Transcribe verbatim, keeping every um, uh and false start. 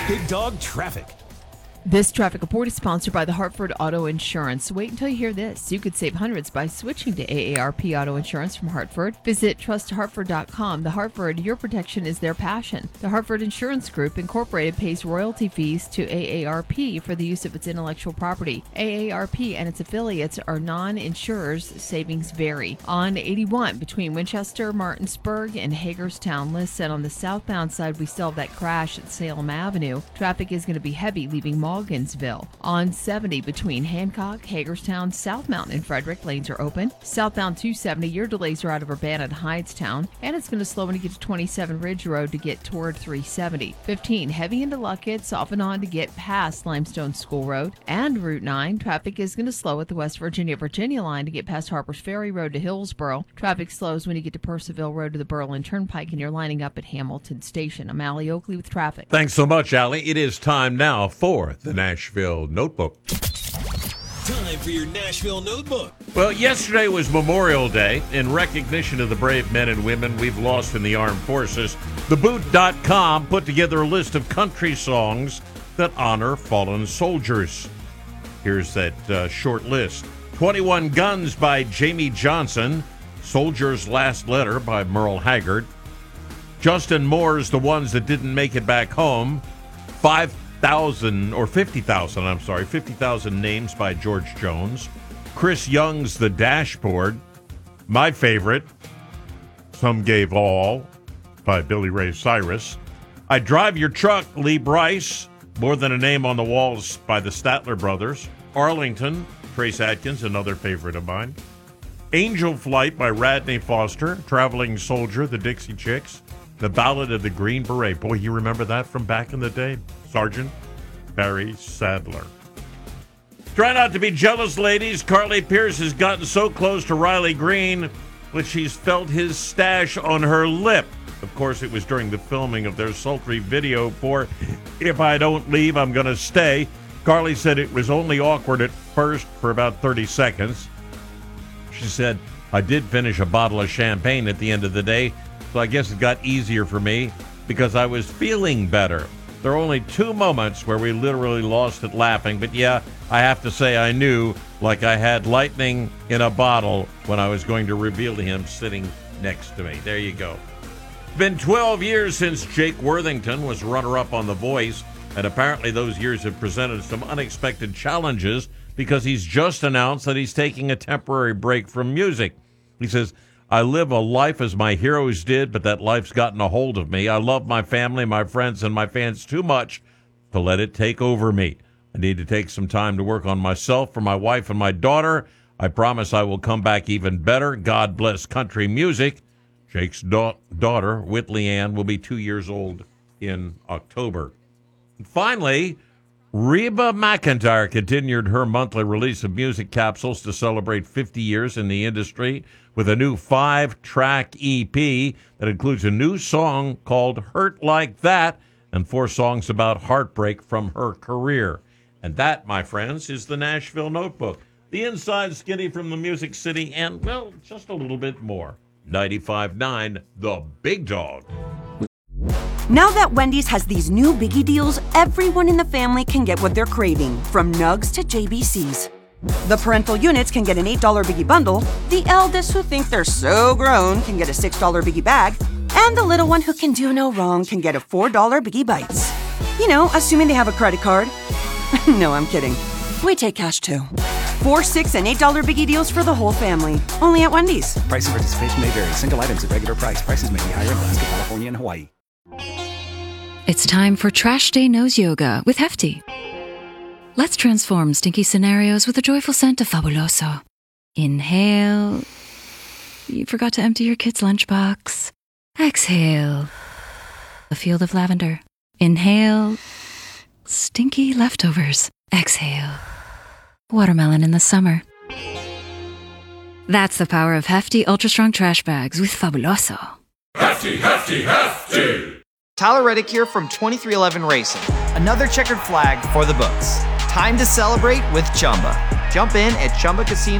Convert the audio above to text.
Big Dog Traffic. This traffic report is sponsored by the Hartford Auto Insurance. Wait until you hear this. You could save hundreds by switching to A A R P Auto Insurance from Hartford. Visit trust hartford dot com. The Hartford, your protection is their passion. The Hartford Insurance Group, Incorporated, pays royalty fees to A A R P for the use of its intellectual property. A A R P and its affiliates are non-insurers. Savings vary. On eighty-one, between Winchester, Martinsburg, and Hagerstown, listen, on the southbound side, we still have that crash at Salem Avenue. Traffic is going to be heavy, leaving Morgansville. On seventy, between Hancock, Hagerstown, South Mountain, and Frederick, lanes are open. Southbound two seventy, your delays are out of Urbana to Hydetown, and it's going to slow when you get to twenty-seven Ridge Road to get toward three seventy. fifteen, heavy into Luckett's, off and on to get past Limestone School Road. And Route nine, traffic is going to slow at the West Virginia-Virginia line to get past Harpers Ferry Road to Hillsboro. Traffic slows when you get to Percival Road to the Berlin Turnpike, and you're lining up at Hamilton Station. I'm Allie Oakley with traffic. Thanks so much, Allie. It is time now for the Nashville Notebook. Time for your Nashville Notebook. Well, yesterday was Memorial Day. In recognition of the brave men and women we've lost in the armed forces, the boot dot com put together a list of country songs that honor fallen soldiers. Here's that uh, short list. twenty-one Guns by Jamie Johnson. Soldier's Last Letter by Merle Haggard. Justin Moore's The Ones That Didn't Make It Back Home. five thousand, or fifty thousand, I'm sorry, fifty thousand Names by George Jones. Chris Young's The Dashboard. My favorite, Some Gave All by Billy Ray Cyrus. I Drive Your Truck, Lee Brice. More Than a Name on the Walls by the Statler Brothers. Arlington, Trace Atkins, another favorite of mine. Angel Flight by Radney Foster. Traveling Soldier, the Dixie Chicks. The Ballad of the Green Beret. Boy, you remember that from back in the day? Sergeant Barry Sadler. Try not to be jealous, ladies. Carly Pierce has gotten so close to Riley Green that she's felt his stash on her lip. Of course, it was during the filming of their sultry video for If I Don't Leave, I'm Gonna Stay. Carly said it was only awkward at first for about thirty seconds. She said, I did finish a bottle of champagne at the end of the day, so I guess it got easier for me because I was feeling better. There are only two moments where we literally lost it laughing, but yeah, I have to say I knew like I had lightning in a bottle when I was going to reveal him sitting next to me. There you go. It's been twelve years since Jake Worthington was runner-up on The Voice, and apparently those years have presented some unexpected challenges because he's just announced that he's taking a temporary break from music. He says, I live a life as my heroes did, but that life's gotten a hold of me. I love my family, my friends, and my fans too much to let it take over me. I need to take some time to work on myself for my wife and my daughter. I promise I will come back even better. God bless country music. Jake's da- daughter, Whitley Ann, will be two years old in October. And finally, Reba McEntire continued her monthly release of music capsules to celebrate fifty years in the industry with a new five-track E P that includes a new song called Hurt Like That and four songs about heartbreak from her career. And that, my friends, is the Nashville Notebook. The inside skinny from the Music City and, well, just a little bit more. ninety-five point nine, The Big Dog. Now that Wendy's has these new biggie deals, everyone in the family can get what they're craving, from nugs to J B Cs. The parental units can get an eight dollar biggie bundle, the eldest who think they're so grown can get a six dollar biggie bag, and the little one who can do no wrong can get a four dollar biggie bites. You know, assuming they have a credit card. No, I'm kidding. We take cash too. Four, six, and eight dollar biggie deals for the whole family. Only at Wendy's. Price and participation may vary. Single items at regular price. Prices may be higher in Alaska, California, and Hawaii. It's time for Trash Day Nose Yoga with Hefty. Let's transform stinky scenarios with a joyful scent of Fabuloso. Inhale. You forgot to empty your kid's lunchbox. Exhale. A field of lavender. Inhale. Stinky leftovers. Exhale. Watermelon in the summer. That's the power of Hefty Ultra Strong Trash Bags with Fabuloso. Hefty, Hefty, Hefty! Tyler Reddick here from twenty-three eleven Racing. Another checkered flag for the books. Time to celebrate with Chumba. Jump in at Chumba Casino.